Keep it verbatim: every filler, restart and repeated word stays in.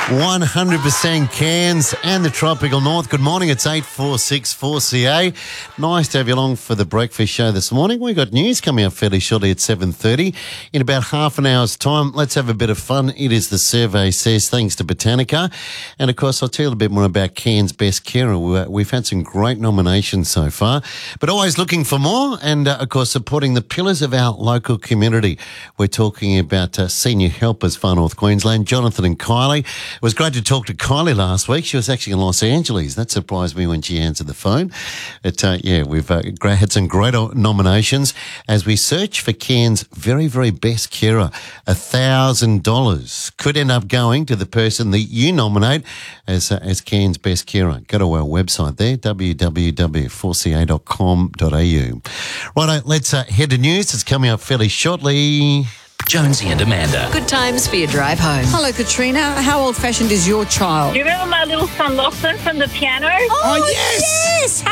one hundred percent Cairns and the Tropical North. Good morning, it's eight four six four C A. Nice to have you along for the breakfast show this morning. We've got news coming up fairly shortly at seven thirty. In about half an hour's time, let's have a bit of fun. It is the Survey Says, thanks to Botanica. And, of course, I'll tell you a bit more about Cairns Best Carer. We've had some great nominations so far, but always looking for more and, uh, of course, supporting the pillars of our local community. We're talking about uh, Senior Helpers Far North Queensland, Jonathan and Kylie. It was great to talk to Kylie last week. She was actually in Los Angeles. That surprised me when she answered the phone. But, uh, yeah, we've uh, had some great nominations as we search for Cairns' very, very best carer. A thousand dollars could end up going to the person that you nominate as uh, as Cairns' best carer. Go to our website there, w w w dot four c a dot com dot a u. Righto, let's uh, head to news. It's coming up fairly shortly. Jonesy and Amanda. Good times for your drive home. Hello, Katrina. How old-fashioned is your child? Do you remember my little son Lachlan from the piano? Oh, yes! yes.